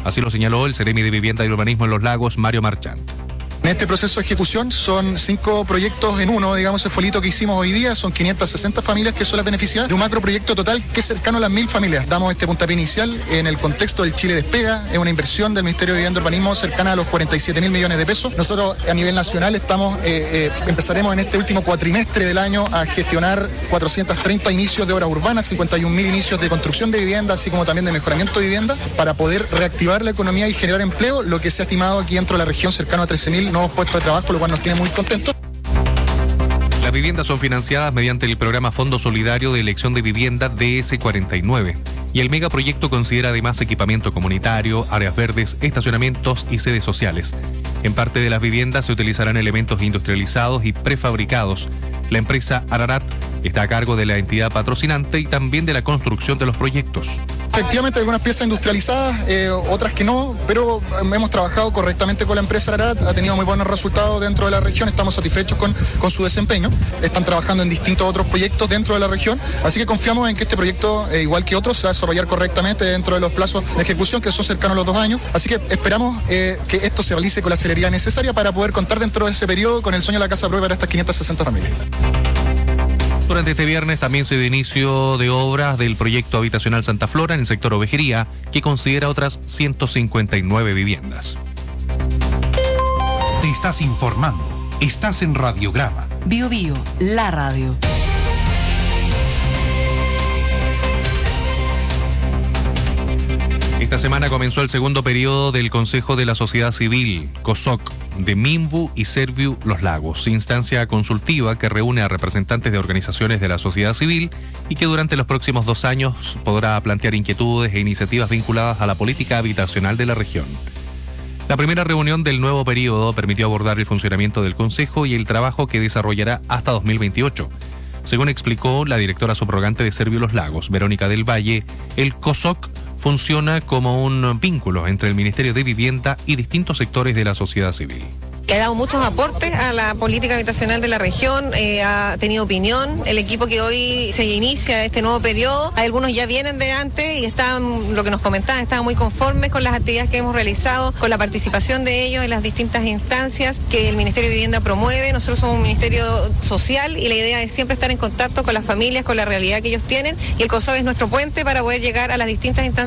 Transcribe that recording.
Así lo señaló el Seremi de Vivienda y Urbanismo en Los Lagos, Mario Marchán. En este proceso de ejecución son 5 proyectos en uno, digamos, el folito que hicimos hoy día, son 560 familias que son las beneficiadas de un macroproyecto total que es cercano a las 1000 familias. Damos este puntapié inicial en el contexto del Chile Despega, es una inversión del Ministerio de Vivienda y Urbanismo cercana a los 47.000 millones de pesos. Nosotros a nivel nacional empezaremos en este último cuatrimestre del año a gestionar 430 inicios de obras urbanas, 51.000 inicios de construcción de vivienda, así como también de mejoramiento de vivienda, para poder reactivar la economía y generar empleo, lo que se ha estimado aquí dentro de la región cercano a 13.000 nuevos puestos de trabajo, lo cual nos tiene muy contentos. Las viviendas son financiadas mediante el programa Fondo Solidario de Elección de Vivienda DS49 y el megaproyecto considera además equipamiento comunitario, áreas verdes, estacionamientos y sedes sociales. En parte de las viviendas se utilizarán elementos industrializados y prefabricados. La empresa Ararat está a cargo de la entidad patrocinante y también de la construcción de los proyectos. Efectivamente, algunas piezas industrializadas, otras que no, pero hemos trabajado correctamente con la empresa Ararat, ha tenido muy buenos resultados dentro de la región, estamos satisfechos con su desempeño, están trabajando en distintos otros proyectos dentro de la región, así que confiamos en que este proyecto, igual que otros, se va a desarrollar correctamente dentro de los plazos de ejecución, que son cercanos a los 2 años, así que esperamos que esto se realice con la celeridad necesaria para poder contar dentro de ese periodo con el sueño de la casa propia para estas 560 familias. Durante este viernes también se dio inicio de obras del proyecto habitacional Santa Flora en el sector Ovejería, que considera otras 159 viviendas. Te estás informando. Estás en Radiograma. Bio Bio, la radio. Esta semana comenzó el segundo periodo del Consejo de la Sociedad Civil, COSOC, de Minbu y Serviu Los Lagos, instancia consultiva que reúne a representantes de organizaciones de la sociedad civil y que durante los próximos 2 años podrá plantear inquietudes e iniciativas vinculadas a la política habitacional de la región. La primera reunión del nuevo periodo permitió abordar el funcionamiento del Consejo y el trabajo que desarrollará hasta 2028. Según explicó la directora subrogante de Serviu Los Lagos, Verónica del Valle, el COSOC funciona como un vínculo entre el Ministerio de Vivienda y distintos sectores de la sociedad civil. que ha dado muchos aportes a la política habitacional de la región, ha tenido opinión. El equipo que hoy se inicia este nuevo periodo, algunos ya vienen de antes y están, lo que nos comentaban, estaban muy conformes con las actividades que hemos realizado, con la participación de ellos en las distintas instancias que el Ministerio de Vivienda promueve. Nosotros somos un ministerio social y la idea es siempre estar en contacto con las familias, con la realidad que ellos tienen, y el COSOC es nuestro puente para poder llegar a las distintas instancias